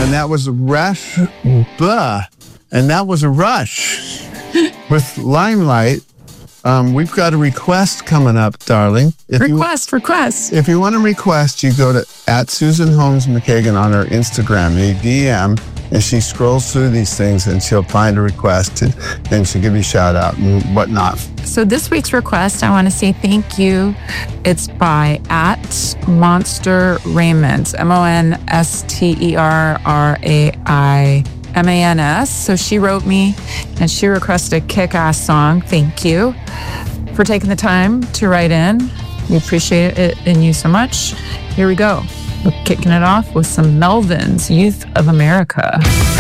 And that was Rush. And that was a Rush with Limelight. We've got a request coming up, darling. Request. If you want to request, you go to @SusanHolmesMcKagan on her Instagram, a DM, and she scrolls through these things and she'll find a request and she'll give you a shout out and whatnot. So this week's request, I want to say thank you. It's by @Monster Raymond, MonsterRaimans. So she wrote me and she requested a kick-ass song. Thank you for taking the time to write in. We appreciate it and you so much. Here we go. We're kicking it off with some Melvins, Youth of America.